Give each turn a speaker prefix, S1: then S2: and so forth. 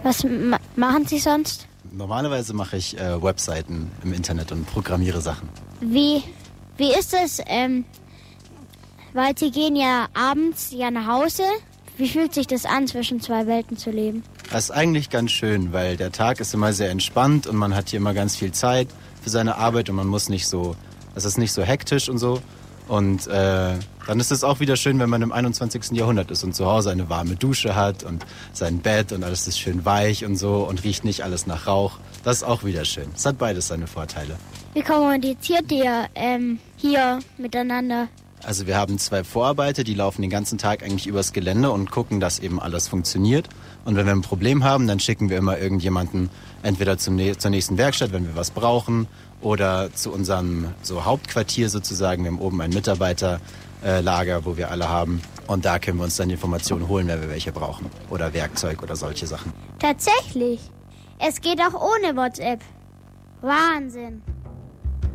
S1: Was machen Sie sonst?
S2: Normalerweise mache ich Webseiten im Internet und programmiere Sachen.
S1: Wie ist es, weil Sie gehen ja abends nach Hause. Wie fühlt sich das an, zwischen zwei Welten zu leben?
S2: Das ist eigentlich ganz schön, weil der Tag ist immer sehr entspannt und man hat hier immer ganz viel Zeit für seine Arbeit und man muss nicht so, es ist nicht so hektisch und so. Und dann ist es auch wieder schön, wenn man im 21. Jahrhundert ist und zu Hause eine warme Dusche hat und sein Bett und alles ist schön weich und so und riecht nicht alles nach Rauch. Das ist auch wieder schön. Es hat beides seine Vorteile.
S1: Wie kommuniziert ihr hier miteinander?
S2: Also wir haben 2 Vorarbeiter, die laufen den ganzen Tag eigentlich übers Gelände und gucken, dass eben alles funktioniert. Und wenn wir ein Problem haben, dann schicken wir immer irgendjemanden entweder zur nächsten Werkstatt, wenn wir was brauchen, oder zu unserem Hauptquartier sozusagen. Wir haben oben ein Mitarbeiterlager, wo wir alle haben. Und da können wir uns dann Informationen holen, wenn wir welche brauchen. Oder Werkzeug oder solche Sachen.
S1: Tatsächlich. Es geht auch ohne WhatsApp. Wahnsinn.